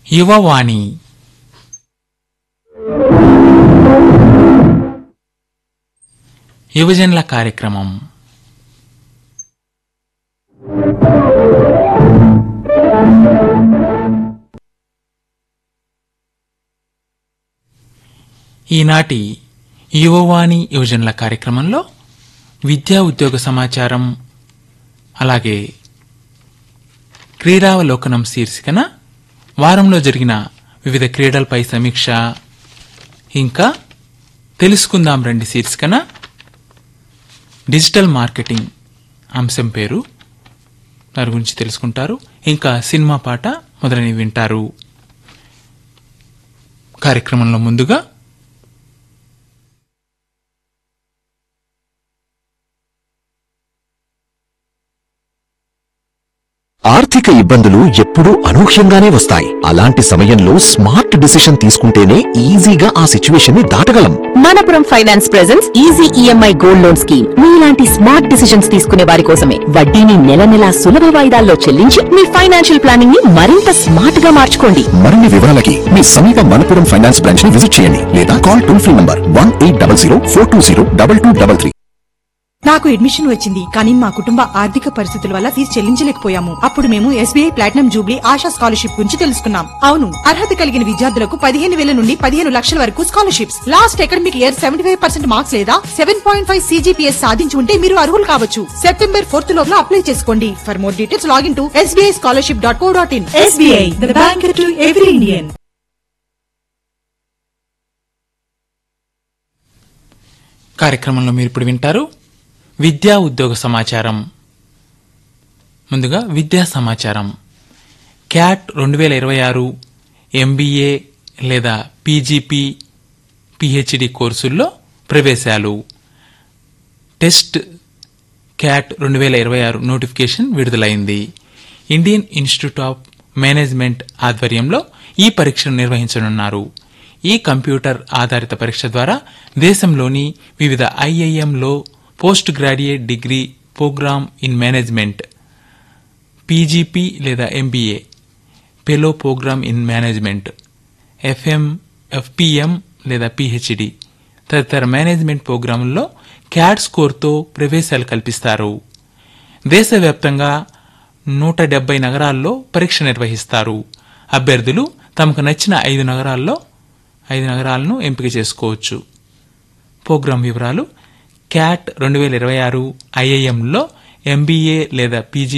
యువవాణి యువజనుల కార్యక్రమం. ఈనాటి యువవాణి యువజనుల కార్యక్రమంలో విద్యా ఉద్యోగ సమాచారం, అలాగే క్రీడావలోకనం శీర్షికన వారంలో జరిగిన వివిధ క్రీడలపై సమీక్ష, ఇంకా తెలుసుకుందాం రండి శీర్షికన డిజిటల్ మార్కెటింగ్ అంశం పేరు దాని గురించి తెలుసుకుంటారు. ఇంకా సినిమా పాట మొదలైనవి వింటారు. కార్యక్రమంలో ముందుగా ఆర్థిక ఇబ్బందులు ఎప్పుడూ అనూహ్యంగానే వస్తాయి. అలాంటి సమయంలో స్మార్ట్ డిసిషన్ తీసుకుంటేనే ఈజీగా ఆ సిచ్యువేషన్ ని దాటగలం. Manappuram finance presents easy EMI gold loan scheme. మీలాంటి స్మార్ట్ డిసిషన్స్ తీసుకునే వారి కోసమే. వడ్డీని నెల నెలా సులభ వాయిదాల్లో చెల్లించి మీ ఫైనాన్షియల్ ప్లానింగ్ ని మరింత స్మార్ట్ గా మార్చుకోండి. మరిన్ని వివరాలకి మీ సమీప మనపురం ఫైనాన్స్ బ్రాంచ్ ని విజిట్ చేయండి లేదా కాల్ టోల్ ఫ్రీ నంబర్ 1800-420-2233. నాకు అడ్మిషన్ వచ్చింది, కానీ మా కుటుంబ ఆర్థిక పరిస్థితుల వల్ల ఫీజు చెల్లించలేకపోయాము. అప్పుడు మేము SBI platinum Jubilee ASHA scholarship గురించి తెలుసుకున్నాం. అవును, అర్హత కలిగిన విద్యార్థులకు 15,000 నుండి 15 లక్షల వరకు scholarships. Last academic year 75% marks లేదా 7.5 CGPS సాధించి ఉంటే మీరు అర్హులు కావచ్చు. సెప్టెంబర్ 4th లోపల అప్లై చేసుకోండి. For more details login to sbischolarship.co.in. SBI, the bank to every Indian. కార్యక్రమంలో మీరు ఇప్పుడు వింటారు విద్యా ఉద్యోగ సమాచారం. ముందుగా విద్యా సమాచారం. క్యాట్ 2026 MBA లేదా PGP PhD కోర్సుల్లో ప్రవేశాలు. టెస్ట్ క్యాట్ 2026 నోటిఫికేషన్ విడుదలైంది. ఇండియన్ ఇన్స్టిట్యూట్ ఆఫ్ మేనేజ్మెంట్ ఆధ్వర్యంలో ఈ పరీక్షను నిర్వహించనున్నారు. ఈ కంప్యూటర్ ఆధారిత పరీక్ష ద్వారా దేశంలోని వివిధ IIMలో post graduate degree programme in management PGP లేదా MBA, fellow programme in management FPM లేదా PhD తదితర మేనేజ్మెంట్ ప్రోగ్రాముల్లో క్యాట్ స్కోర్తో ప్రవేశాలు కల్పిస్తారు. దేశవ్యాప్తంగా 170 నగరాల్లో పరీక్ష నిర్వహిస్తారు. అభ్యర్థులు తమకు నచ్చిన 5 నగరాలను ఎంపిక చేసుకోవచ్చు. ప్రోగ్రాం వివరాలు: క్యాట్ 2026 IIMలో MBA లేదా PGP